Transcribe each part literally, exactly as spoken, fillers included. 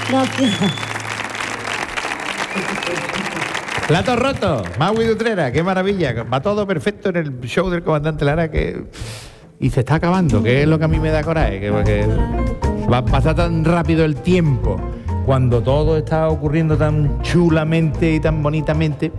Gracias. Plato roto, Magui de Utrera, qué maravilla. Va todo perfecto en el show del comandante Lara que... y se está acabando, que es lo que a mí me da coraje, que, que va a pasar tan rápido el tiempo cuando todo está ocurriendo tan chulamente y tan bonitamente.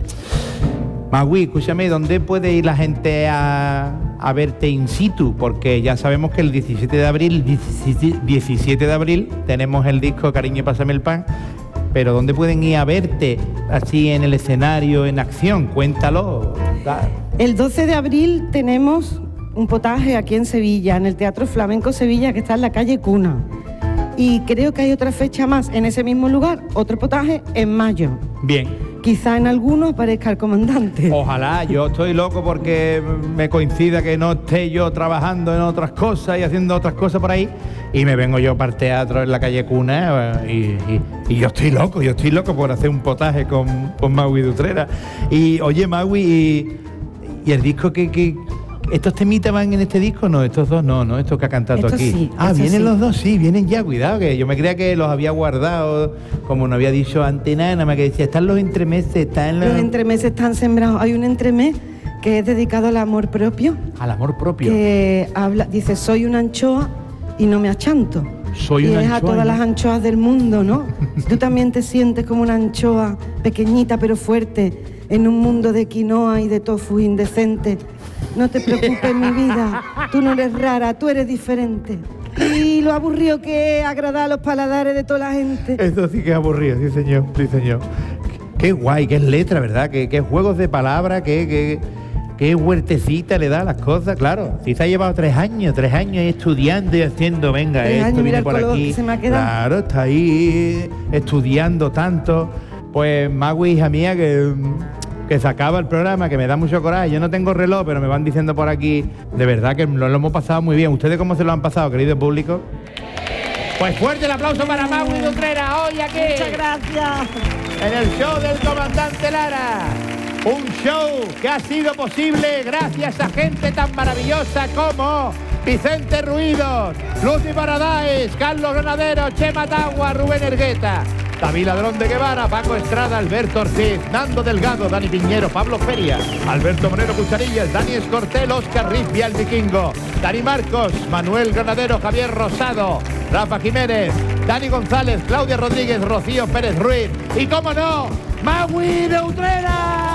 Magui, escúchame, ¿dónde puede ir la gente a, a verte in situ? Porque ya sabemos que el diecisiete de abril, diecisiete de abril, tenemos el disco Cariño, pásame el pan, pero ¿dónde pueden ir a verte así en el escenario, en acción? Cuéntalo. Da. El doce de abril tenemos un potaje aquí en Sevilla, en el Teatro Flamenco Sevilla, que está en la calle Cuna. Y creo que hay otra fecha más en ese mismo lugar, otro potaje en mayo. Bien. Quizá en alguno aparezca el comandante. Ojalá, yo estoy loco porque me coincida que no esté yo trabajando en otras cosas y haciendo otras cosas por ahí y me vengo yo para el teatro en la calle Cuna y, y, y yo estoy loco, yo estoy loco por hacer un potaje con, con Magui de Utrera. Y oye, Magui, y, y el disco que... que ¿estos temitas van en este disco? No, estos dos no, no, estos que ha cantado estos aquí. Sí, ah, vienen sí. los dos, sí, vienen ya, cuidado, que yo me creía que los había guardado, como no había dicho antes nada, nada más que decía, están los entremeses, están los... Los entremeses están sembrados. Hay un entremés que es dedicado al amor propio. Al amor propio. Que habla, dice, soy una anchoa y no me achanto. Soy y una es anchoa, a todas ¿no? las anchoas del mundo, ¿no? Tú también te sientes como una anchoa, pequeñita pero fuerte, en un mundo de quinoa y de tofu indecente. No te preocupes, mi vida, tú no eres rara, tú eres diferente. Y lo aburrido que es agradar a los paladares de toda la gente. Esto sí que es aburrido, sí señor, sí señor. Qué, qué guay, qué letra, ¿verdad? Qué, qué juegos de palabras, qué, qué, qué huertecita le da a las cosas, claro. Si se ha llevado tres años, tres años estudiando y haciendo, venga, Tres esto años, viene mira el por color aquí. que se me ha quedado. Claro, está ahí estudiando tanto. Pues Magui, hija mía, que... que se acaba el programa, que me da mucho coraje. Yo no tengo reloj, pero me van diciendo por aquí, de verdad que lo, lo hemos pasado muy bien. ¿Ustedes cómo se lo han pasado, querido público? Pues fuerte el aplauso para Magui de Utrera, hoy aquí. Muchas gracias. En el show del comandante Lara. Un show que ha sido posible gracias a gente tan maravillosa como Vicente Ruidos, Lucy Paradise, Carlos Granadero, Chema Tagua, Rubén Ergueta, David Ladrón de Guevara, Paco Estrada, Alberto Ortiz, Nando Delgado, Dani Piñero, Pablo Feria, Alberto Moreno Cucharillas, Dani Escortel, Óscar Ripia, el Vikingo, Dani Marcos, Manuel Granadero, Javier Rosado, Rafa Jiménez, Dani González, Claudia Rodríguez, Rocío Pérez Ruiz y, cómo no, Magui de Utrera.